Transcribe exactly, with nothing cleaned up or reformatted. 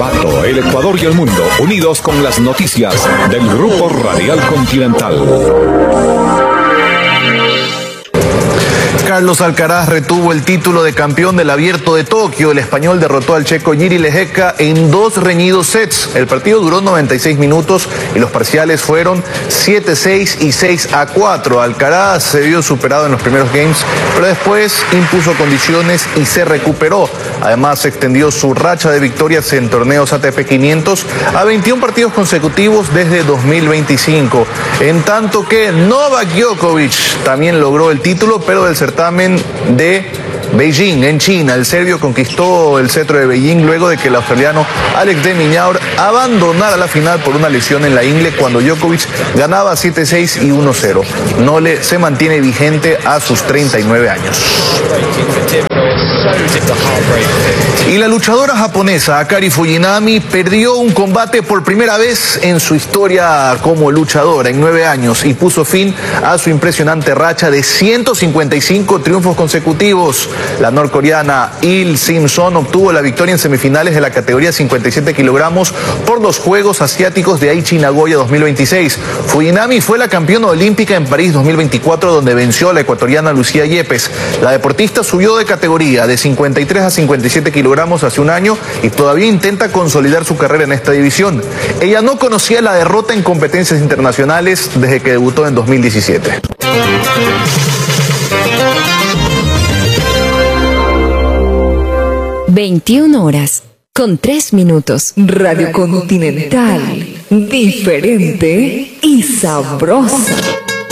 Ambato, el Ecuador y el mundo, unidos con las noticias del Grupo Radial Continental. Carlos Alcaraz retuvo el título de campeón del Abierto de Tokio. El español derrotó al checo Jiří Lehecka en dos reñidos sets. El partido duró noventa y seis minutos y los parciales fueron siete seis y seis a cuatro. Alcaraz se vio superado en los primeros games, pero después impuso condiciones y se recuperó. Además, extendió su racha de victorias en torneos A T P quinientos a veintiún partidos consecutivos desde dos mil veinticinco. En tanto que Novak Djokovic también logró el título, pero del certamen de Beijing, en China. El serbio conquistó el cetro de Beijing luego de que el australiano Alex de Minaur abandonara la final por una lesión en la ingle cuando Djokovic ganaba siete seis y uno cero. Nole se mantiene vigente a sus treinta y nueve años. Y la luchadora japonesa Akari Fujinami perdió un combate por primera vez en su historia como luchadora en nueve años y puso fin a su impresionante racha de ciento cincuenta y cinco triunfos consecutivos. La norcoreana Il Simpson obtuvo la victoria en semifinales de la categoría cincuenta y siete kilogramos por los Juegos Asiáticos de Aichi Nagoya dos mil veintiséis. Fujinami fue la campeona olímpica en París dos mil veinticuatro, donde venció a la ecuatoriana Lucía Yepes. La deportista subió de categoría de cincuenta y tres a cincuenta y siete kilogramos hace un año y todavía intenta consolidar su carrera en esta división. Ella no conocía la derrota en competencias internacionales desde que debutó en dos mil diecisiete. veintiuna horas con tres minutos. Radio Continental, diferente y sabrosa.